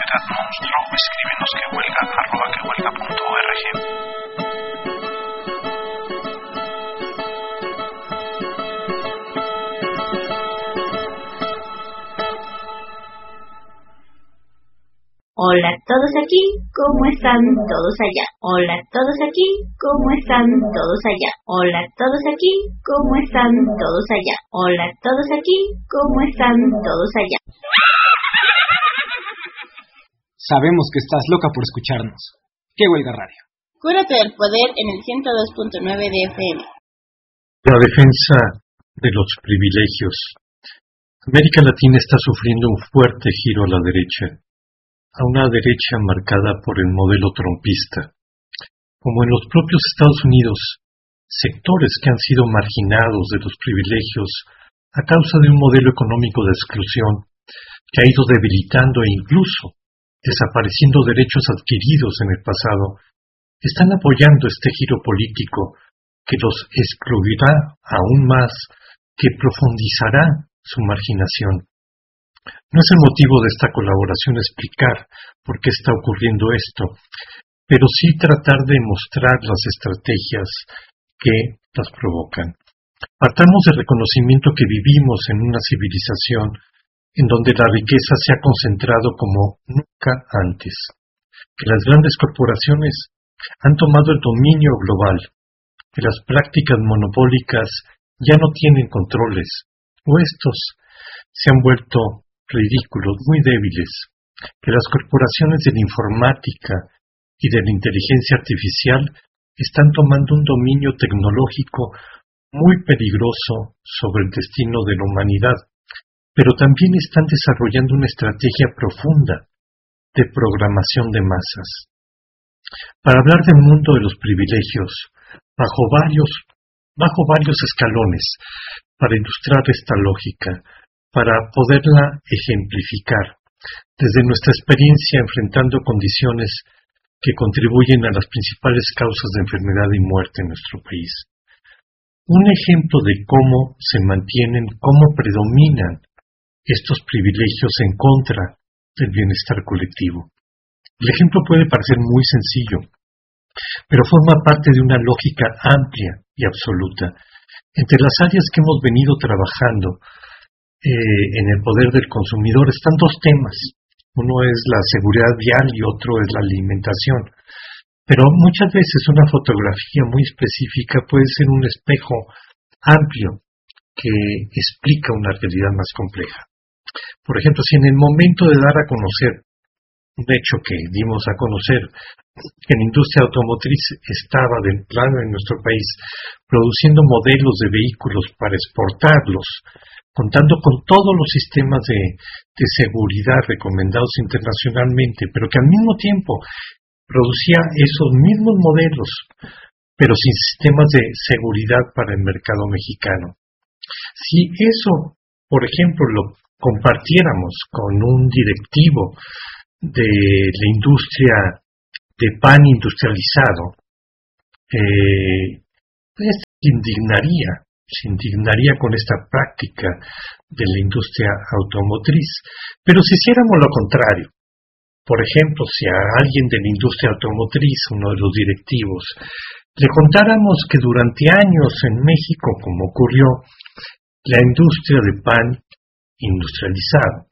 Ciudad Monstruo, escríbenos quehuelga@quehuelga.org. Hola todos aquí, ¿cómo están todos allá? Hola todos aquí, ¿cómo están todos allá? Hola todos aquí, ¿cómo están todos allá? Hola todos aquí, ¿cómo están todos allá? Sabemos que estás loca por escucharnos. ¡Qué huelga radio! Cúrate del poder en el 102.9 de FM. La defensa de los privilegios. América Latina está sufriendo un fuerte giro a la derecha. A una derecha marcada por el modelo trumpista. Como en los propios Estados Unidos, sectores que han sido marginados de los privilegios a causa de un modelo económico de exclusión que ha ido debilitando e incluso desapareciendo derechos adquiridos en el pasado, están apoyando este giro político que los excluirá aún más, que profundizará su marginación. No es el motivo de esta colaboración explicar por qué está ocurriendo esto, pero sí tratar de mostrar las estrategias que las provocan. Partamos del reconocimiento que vivimos en una civilización en donde la riqueza se ha concentrado como nunca antes, que las grandes corporaciones han tomado el dominio global, que las prácticas monopólicas ya no tienen controles, o estos se han vuelto ridículos, muy débiles, que las corporaciones de la informática y de la inteligencia artificial están tomando un dominio tecnológico muy peligroso sobre el destino de la humanidad, pero también están desarrollando una estrategia profunda de programación de masas. Para hablar del mundo de los privilegios, bajo varios escalones, para ilustrar esta lógica, para poderla ejemplificar, desde nuestra experiencia enfrentando condiciones que contribuyen a las principales causas de enfermedad y muerte en nuestro país. Un ejemplo de cómo se mantienen, cómo predominan estos privilegios en contra del bienestar colectivo. El ejemplo puede parecer muy sencillo, pero forma parte de una lógica amplia y absoluta. Entre las áreas que hemos venido trabajando en el poder del consumidor están dos temas. Uno es la seguridad vial y otro es la alimentación. Pero muchas veces una fotografía muy específica puede ser un espejo amplio que explica una realidad más compleja. Por ejemplo, si en el momento de dar a conocer un hecho que dimos a conocer, que la industria automotriz estaba de plano en nuestro país produciendo modelos de vehículos para exportarlos, contando con todos los sistemas de seguridad recomendados internacionalmente, pero que al mismo tiempo producía esos mismos modelos, pero sin sistemas de seguridad para el mercado mexicano. Si eso, por ejemplo, lo compartiéramos con un directivo de la industria de pan industrializado, pues se indignaría con esta práctica de la industria automotriz. Pero si hiciéramos lo contrario, por ejemplo, si a alguien de la industria automotriz, uno de los directivos, le contáramos que durante años en México, como ocurrió, la industria de pan industrializado,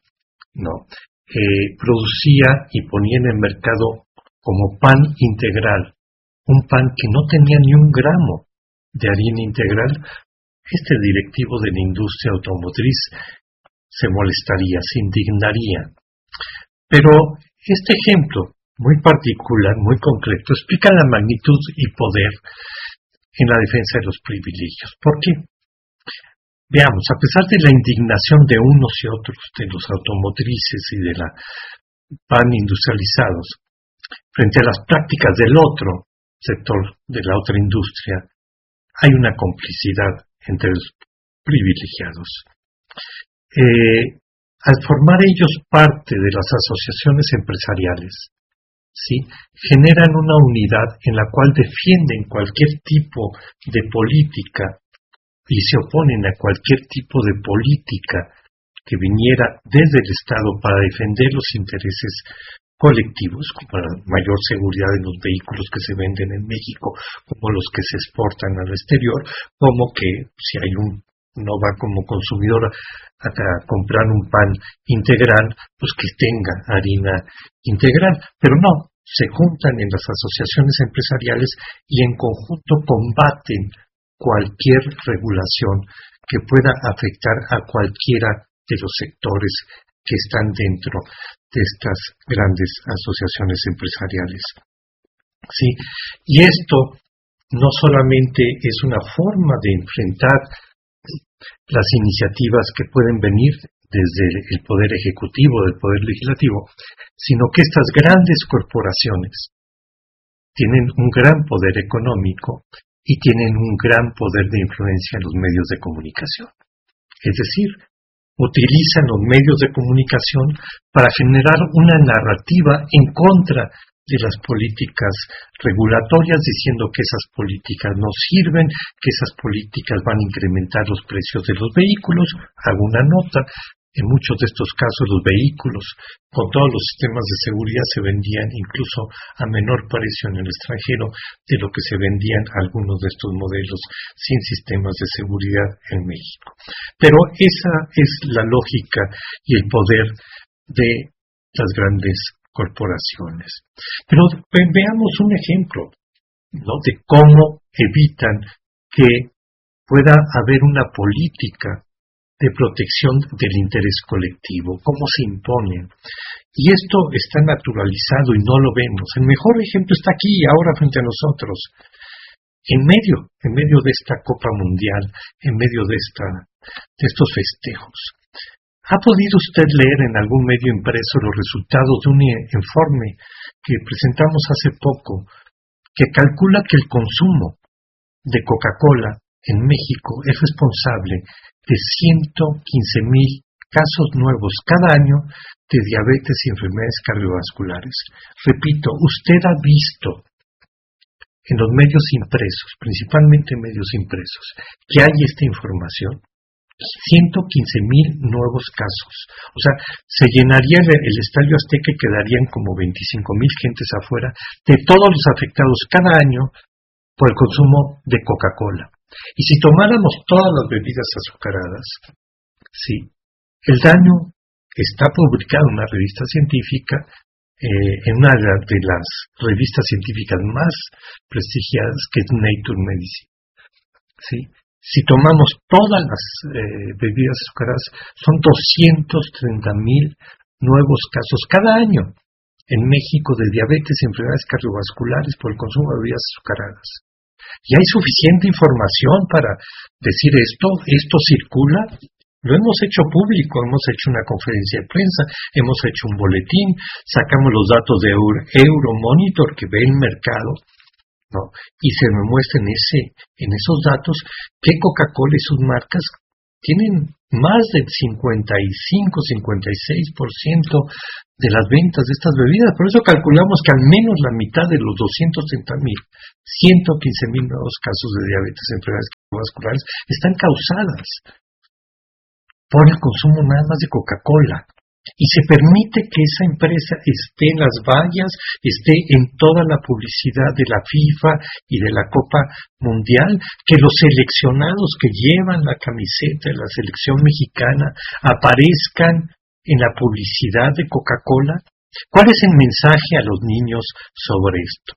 producía y ponía en el mercado como pan integral, un pan que no tenía ni un gramo de harina integral, este directivo de la industria automotriz se molestaría, se indignaría. Pero este ejemplo muy particular, muy concreto, explica la magnitud y poder en la defensa de los privilegios. ¿Por qué? Veamos, a pesar de la indignación de unos y otros, de los automotrices y de la pan industrializados, frente a las prácticas del otro sector, de la otra industria, hay una complicidad entre los privilegiados. Al formar ellos parte de las asociaciones empresariales, ¿sí?, generan una unidad en la cual defienden cualquier tipo de política y se oponen a cualquier tipo de política que viniera desde el Estado para defender los intereses colectivos, para mayor seguridad en los vehículos que se venden en México, como los que se exportan al exterior, como que si hay no va como consumidor a comprar un pan integral, pues que tenga harina integral, pero no, se juntan en las asociaciones empresariales y en conjunto combaten cualquier regulación que pueda afectar a cualquiera de los sectores que están dentro de estas grandes asociaciones empresariales. ¿Sí? Y esto no solamente es una forma de enfrentar las iniciativas que pueden venir desde el Poder Ejecutivo, del Poder Legislativo, sino que estas grandes corporaciones tienen un gran poder económico y tienen un gran poder de influencia en los medios de comunicación. Es decir, utilizan los medios de comunicación para generar una narrativa en contra de las políticas regulatorias, diciendo que esas políticas no sirven, que esas políticas van a incrementar los precios de los vehículos. Hago una nota: en muchos de estos casos los vehículos con todos los sistemas de seguridad se vendían incluso a menor precio en el extranjero de lo que se vendían algunos de estos modelos sin sistemas de seguridad en México. Pero esa es la lógica y el poder de las grandes corporaciones. Pero veamos un ejemplo, ¿no?, de cómo evitan que pueda haber una política de protección del interés colectivo, cómo se imponen. Y esto está naturalizado y no lo vemos. El mejor ejemplo está aquí, ahora frente a nosotros, en medio de esta Copa Mundial, en medio de estos festejos. ¿Ha podido usted leer en algún medio impreso los resultados de un informe que presentamos hace poco, que calcula que el consumo de Coca-Cola en México es responsable de 115,000 casos nuevos cada año de diabetes y enfermedades cardiovasculares? Repito, usted ha visto en los medios impresos, principalmente medios impresos, que hay esta información. 115,000 nuevos casos. O sea, se llenaría el Estadio Azteca y quedarían como 25,000 gentes afuera de todos los afectados cada año por el consumo de Coca-Cola. Y si tomáramos todas las bebidas azucaradas, sí, el daño está publicado en una revista científica, en una de las revistas científicas más prestigiadas, que es Nature Medicine. Sí. Si tomamos todas las bebidas azucaradas, son 230,000 nuevos casos cada año en México de diabetes y enfermedades cardiovasculares por el consumo de bebidas azucaradas. Y hay suficiente información para decir esto circula. Lo hemos hecho público, hemos hecho una conferencia de prensa, hemos hecho un boletín, sacamos los datos de Euromonitor que ve el mercado, ¿no? Y se me muestra en esos datos que Coca-Cola y sus marcas tienen más del 55-56% de las ventas de estas bebidas. Por eso calculamos que al menos la mitad de los 230,000, 115,000 nuevos casos de diabetes y enfermedades cardiovasculares están causadas por el consumo nada más de Coca-Cola. Y se permite que esa empresa esté en las vallas, esté en toda la publicidad de la FIFA y de la Copa Mundial, que los seleccionados que llevan la camiseta de la selección mexicana aparezcan en la publicidad de Coca-Cola. ¿Cuál es el mensaje a los niños sobre esto?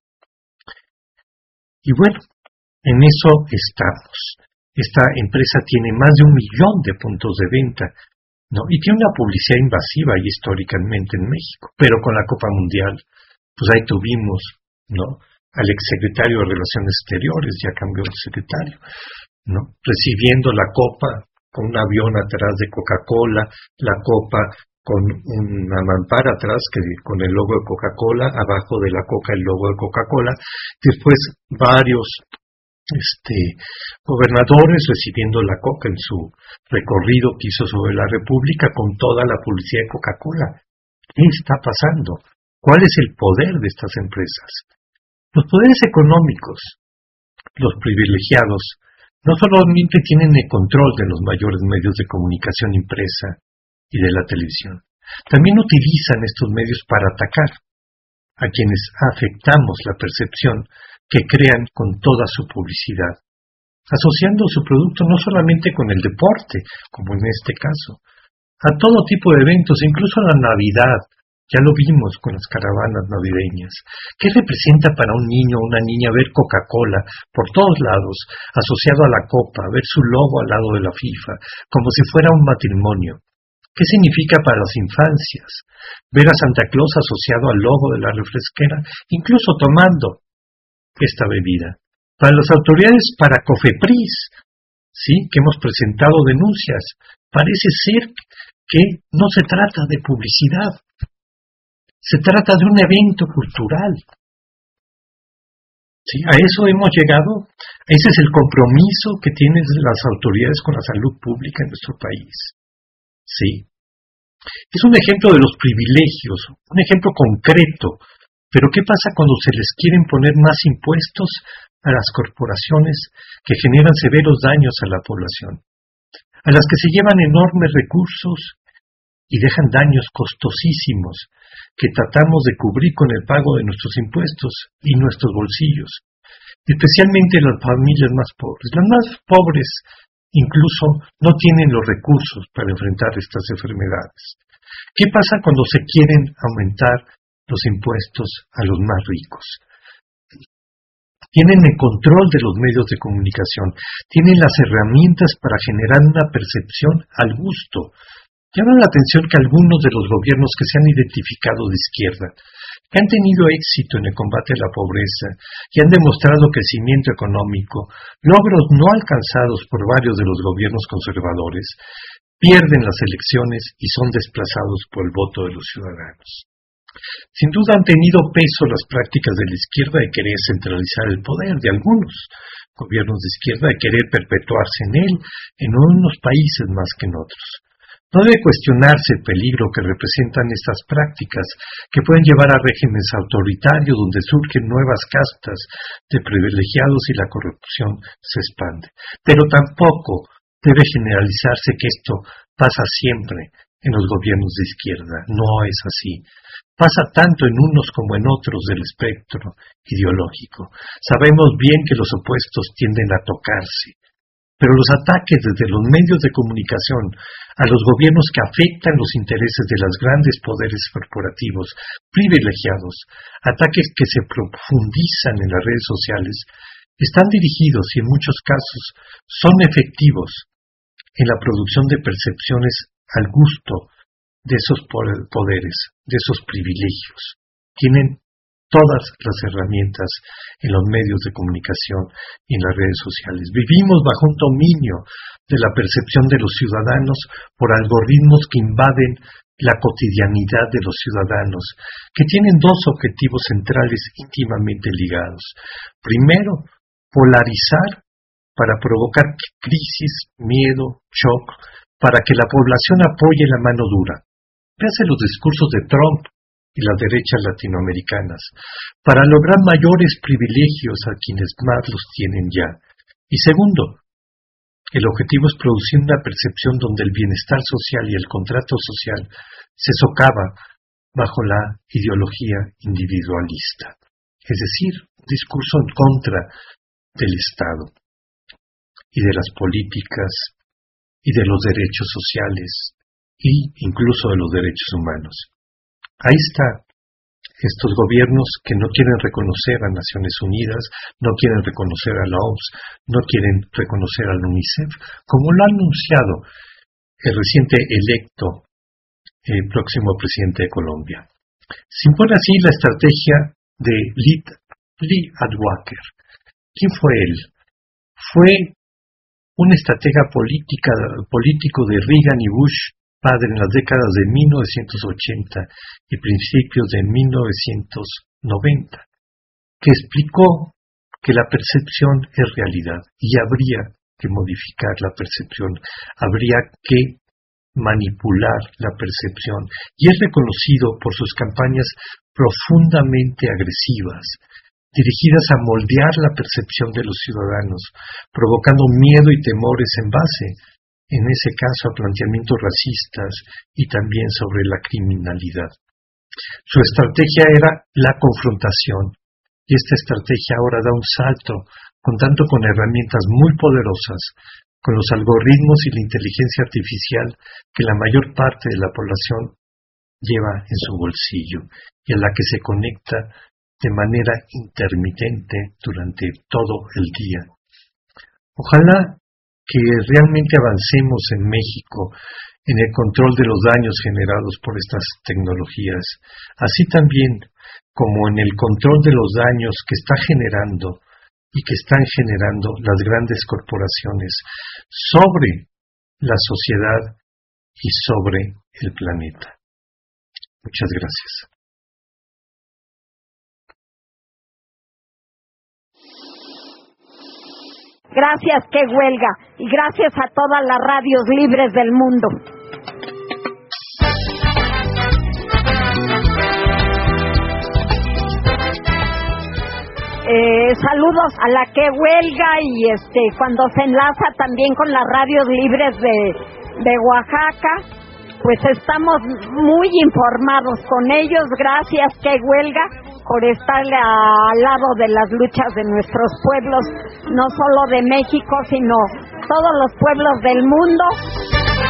Y bueno, en eso estamos. Esta empresa tiene más de 1,000,000 de puntos de venta, ¿no? Y tiene una publicidad invasiva y históricamente en México, pero con la Copa Mundial, pues ahí tuvimos, ¿no?, al exsecretario de Relaciones Exteriores, ya cambió el secretario, ¿no?, recibiendo la copa con un avión atrás de Coca-Cola, la copa con una mampara atrás con el logo de Coca-Cola, abajo de la coca el logo de Coca-Cola, después varios gobernadores recibiendo la coca en su recorrido que hizo sobre la República con toda la publicidad de Coca-Cola. ¿Qué está pasando? ¿Cuál es el poder de estas empresas? Los poderes económicos, los privilegiados, no solamente tienen el control de los mayores medios de comunicación impresa y de la televisión, también utilizan estos medios para atacar a quienes afectamos la percepción que crean con toda su publicidad, asociando su producto no solamente con el deporte, como en este caso, a todo tipo de eventos, incluso a la Navidad. Ya lo vimos con las caravanas navideñas. ¿Qué representa para un niño o una niña ver Coca-Cola por todos lados, asociado a la copa, ver su logo al lado de la FIFA, como si fuera un matrimonio? ¿Qué significa para las infancias ver a Santa Claus asociado al logo de la refresquera, incluso tomando esta bebida? Para las autoridades, para COFEPRIS, sí, que hemos presentado denuncias, parece ser que no se trata de publicidad. Se trata de un evento cultural. ¿Sí? A eso hemos llegado. Ese es el compromiso que tienen las autoridades con la salud pública en nuestro país. Sí. Es un ejemplo de los privilegios, un ejemplo concreto. Pero ¿qué pasa cuando se les quieren poner más impuestos a las corporaciones que generan severos daños a la población? A las que se llevan enormes recursos y dejan daños costosísimos que tratamos de cubrir con el pago de nuestros impuestos y nuestros bolsillos, especialmente las familias más pobres. Las más pobres incluso no tienen los recursos para enfrentar estas enfermedades. ¿Qué pasa cuando se quieren aumentar los impuestos a los más ricos? Tienen el control de los medios de comunicación, tienen las herramientas para generar una percepción al gusto. Llama la atención que algunos de los gobiernos que se han identificado de izquierda, que han tenido éxito en el combate a la pobreza y han demostrado crecimiento económico, logros no alcanzados por varios de los gobiernos conservadores, pierden las elecciones y son desplazados por el voto de los ciudadanos. Sin duda han tenido peso las prácticas de la izquierda de querer centralizar el poder de algunos gobiernos de izquierda, de querer perpetuarse en él, en unos países más que en otros. No debe cuestionarse el peligro que representan estas prácticas, que pueden llevar a regímenes autoritarios donde surgen nuevas castas de privilegiados y la corrupción se expande. Pero tampoco debe generalizarse que esto pasa siempre en los gobiernos de izquierda. No es así. Pasa tanto en unos como en otros del espectro ideológico. Sabemos bien que los opuestos tienden a tocarse. Pero los ataques desde los medios de comunicación a los gobiernos que afectan los intereses de los grandes poderes corporativos privilegiados, ataques que se profundizan en las redes sociales, están dirigidos y en muchos casos son efectivos en la producción de percepciones al gusto de esos poderes, de esos privilegios. Tienen todas las herramientas en los medios de comunicación y en las redes sociales. Vivimos bajo un dominio de la percepción de los ciudadanos por algoritmos que invaden la cotidianidad de los ciudadanos, que tienen dos objetivos centrales íntimamente ligados. Primero, polarizar para provocar crisis, miedo, shock, para que la población apoye la mano dura. Véase los discursos de Trump y las derechas latinoamericanas, para lograr mayores privilegios a quienes más los tienen ya. Y segundo, el objetivo es producir una percepción donde el bienestar social y el contrato social se socava bajo la ideología individualista, es decir, un discurso en contra del Estado y de las políticas y de los derechos sociales y incluso de los derechos humanos. Ahí está, estos gobiernos que no quieren reconocer a Naciones Unidas, no quieren reconocer a la OMS, no quieren reconocer al UNICEF, como lo ha anunciado el reciente electo próximo presidente de Colombia. Se impone así la estrategia de Lee Atwater. ¿Quién fue él? Fue un estratega político de Reagan y Bush padre en las décadas de 1980 y principios de 1990, que explicó que la percepción es realidad y habría que modificar la percepción, habría que manipular la percepción, y es reconocido por sus campañas profundamente agresivas, dirigidas a moldear la percepción de los ciudadanos, provocando miedo y temores en base, en ese caso, a planteamientos racistas y también sobre la criminalidad. Su estrategia era la confrontación, y esta estrategia ahora da un salto, contando con herramientas muy poderosas, con los algoritmos y la inteligencia artificial que la mayor parte de la población lleva en su bolsillo y a la que se conecta de manera intermitente durante todo el día. Ojalá que realmente avancemos en México en el control de los daños generados por estas tecnologías, así también como en el control de los daños que está generando y que están generando las grandes corporaciones sobre la sociedad y sobre el planeta. Muchas gracias. Gracias, qué huelga, y gracias a todas las radios libres del mundo. Saludos a la que huelga y cuando se enlaza también con las radios libres de Oaxaca, pues estamos muy informados con ellos. Gracias, que huelga, por estar al lado de las luchas de nuestros pueblos, no solo de México, sino todos los pueblos del mundo.